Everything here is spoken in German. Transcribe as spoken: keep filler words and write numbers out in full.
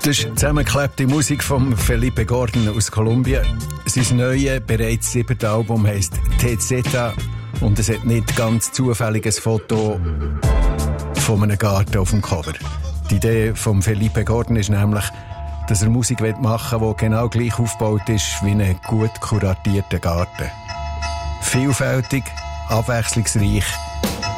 Das ist zusammengeklebte Musik von Felipe Gordon aus Kolumbien. Sein neues, bereits siebtes Album heisst T Z und es hat nicht ganz zufälliges Foto von einem Garten auf dem Cover. Die Idee von Felipe Gordon ist nämlich, dass er Musik machen will, die genau gleich aufgebaut ist wie ein gut kuratierter Garten. Vielfältig, abwechslungsreich